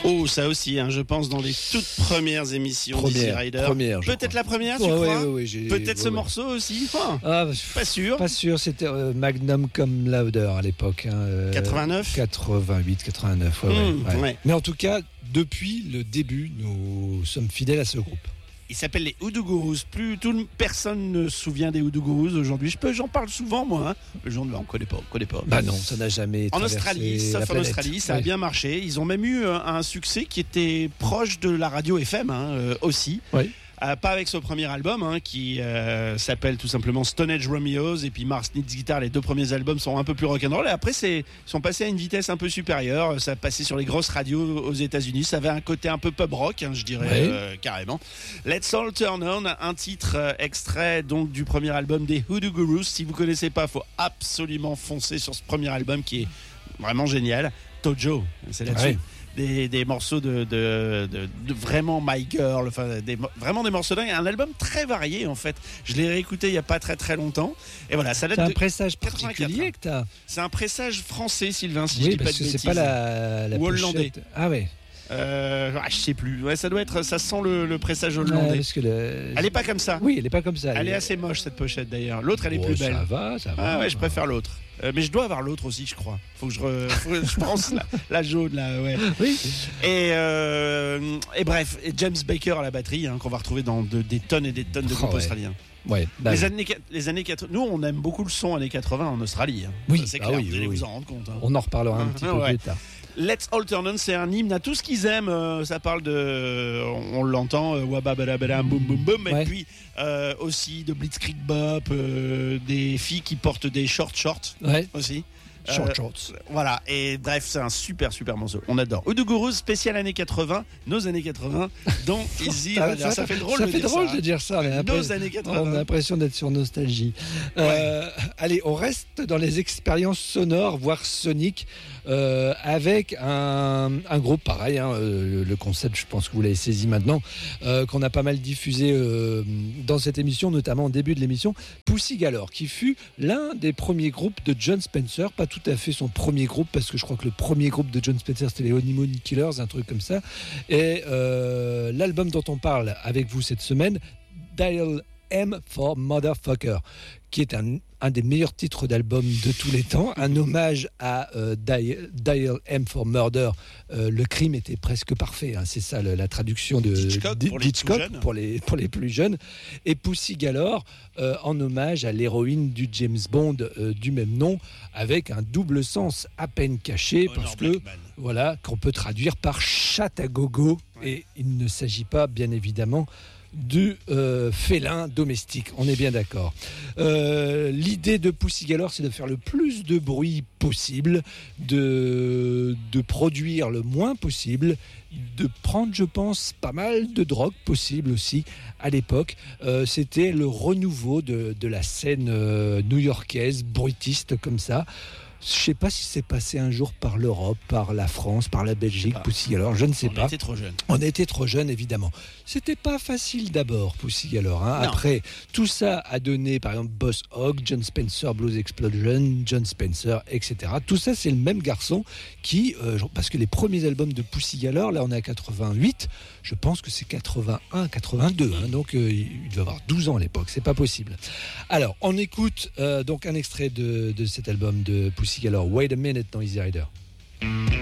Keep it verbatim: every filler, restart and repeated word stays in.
Oh, ça aussi, hein, je pense dans les toutes premières émissions d'Easy Rider. Première, Peut-être la première, tu ouais, crois ouais, ouais, j'ai... Peut-être ouais, ce ouais. morceau aussi oh, ah, Pas sûr. Pas sûr, c'était euh, Magnum Cum Laude à l'époque. Hein, euh, quatre-vingt-neuf quatre-vingt-huit, quatre-vingt-neuf, ouais, mmh, ouais, ouais. ouais. Mais en tout cas, depuis le début, nous sommes fidèles à ce groupe. Ils s'appellent les Hoodoo Gurus. Plus tout, personne ne se souvient des Hoodoo Gurus aujourd'hui. Je peux, j'en parle souvent, moi. Hein. Le jour de là, on connaît pas, on connaît pas. Bah non, ça n'a jamais. En Australie, sauf en Australie, ça oui. a bien marché. Ils ont même eu un succès qui était proche de la radio F M hein, euh, aussi. Oui. Euh, pas avec ce premier album hein, qui euh, s'appelle tout simplement Stone Age Romeos et puis Mars Needs Guitar. Les deux premiers albums sont un peu plus rock'n'roll et après c'est ils sont passés à une vitesse un peu supérieure. Ça passait sur les grosses radios aux États-Unis. Ça avait un côté un peu pub rock, hein, je dirais oui. euh, carrément. Let's All Turn On, un titre euh, extrait donc du premier album des Hoodoo Gurus. Si vous connaissez pas, faut absolument foncer sur ce premier album qui est vraiment génial. Tojo, c'est là-dessus. Oui. Des, des morceaux de, de, de, de vraiment My Girl, enfin des, vraiment des morceaux dingues, un album très varié en fait. Je l'ai réécouté il n'y a pas très très longtemps et voilà, ça date c'est un de pressage particulier que t'as. C'est un pressage français, Sylvain, si oui, je dis parce pas de que bêtises. C'est pas la, la ou hollandais. Ah ouais. Euh, ah, je sais plus. Ouais, ça doit être, ça sent le, le pressage hollandais. Ouais, parce que le... Elle est pas comme ça. Oui, elle est pas comme ça. Elle, elle est est assez moche cette pochette d'ailleurs. L'autre, elle est oh, plus belle. Ça va, ça va. Ah ouais, je préfère l'autre. Euh, mais je dois avoir l'autre aussi, je crois. Faut que je, re... Faut que je pense la, la jaune là, ouais. Oui. Et, euh, et bref, et James Baker à la batterie, hein, qu'on va retrouver dans de, des tonnes et des tonnes de groupes oh, ouais. australiens. Ouais, bah les, années, les années quatre-vingts, nous on aime beaucoup le son années quatre-vingts en Australie. Hein. Oui, ça, c'est clair, ah oui, vous allez oui, vous oui. en rendre compte. Hein. On en reparlera un petit ah, peu ouais. plus tard. Let's All Turn On, c'est un hymne à tout ce qu'ils aiment. Euh, ça parle de, on, on l'entend, euh, wababadabadam, boum boum boum, et ouais. puis euh, aussi de Blitzkrieg Bop, euh, des filles qui portent des short shorts ouais. aussi. Short euh, shorts. Voilà, et bref, c'est un super super morceau. On adore. Hoodoo Gurus, spécial années quatre-vingts, nos années quatre-vingt, dont Easy Rider. Ça, ça fait drôle, ça de, fait dire drôle ça, de dire ça. Mais nos après, années quatre-vingts. On a l'impression d'être sur Nostalgie. Ouais. Euh, allez, on reste dans les expériences sonores, voire soniques, euh, avec un, un groupe pareil. Hein, euh, le concept, je pense que vous l'avez saisi maintenant, euh, qu'on a pas mal diffusé euh, dans cette émission, notamment au début de l'émission. Pussy Galore, qui fut l'un des premiers groupes de Jon Spencer, pas tout à fait son premier groupe, parce que je crois que le premier groupe de Jon Spencer c'était les Honeymoon Killers, un truc comme ça. Et euh, l'album dont on parle avec vous cette semaine, Dial M for Motherfucker, qui est un, un des meilleurs titres d'album de tous les temps, un hommage à euh, Dial, Dial M for Murder. Euh, le crime était presque parfait, hein, c'est ça le, la traduction de Hitchcock, d- pour, les Hitchcock pour, les, pour les plus jeunes. Et Pussy Galore euh, en hommage à l'héroïne du James Bond euh, du même nom, avec un double sens à peine caché, Honor parce que Blackman. voilà, qu'on peut traduire par chatte à gogo. Ouais. Et il ne s'agit pas, bien évidemment, du euh, félin domestique, on est bien d'accord. Euh, l'idée de Pussy Galore, c'est de faire le plus de bruit possible, de, de produire le moins possible, de prendre, je pense, pas mal de drogue possible aussi à l'époque. Euh, c'était le renouveau de, de la scène euh, new-yorkaise, bruitiste comme ça. Je ne sais pas si c'est passé un jour par l'Europe, par la France, par la Belgique, Pussy Galore, je ne sais on pas. On était trop jeunes. On était trop jeunes, évidemment. C'était pas facile d'abord, Pussy Galore. Hein. Après, tout ça a donné, par exemple, Boss Hogg, Jon Spencer, Blues Explosion, Jon Spencer, et cetera. Tout ça, c'est le même garçon qui, euh, parce que les premiers albums de Pussy Galore, là on est à quatre-vingt-huit, je pense que c'est quatre-vingt-un, quatre-vingt-deux, hein, donc euh, il devait avoir douze ans à l'époque, c'est pas possible. Alors, on écoute euh, donc un extrait de, de cet album de Pussy Galore, Wait a Minute dans Easy Rider.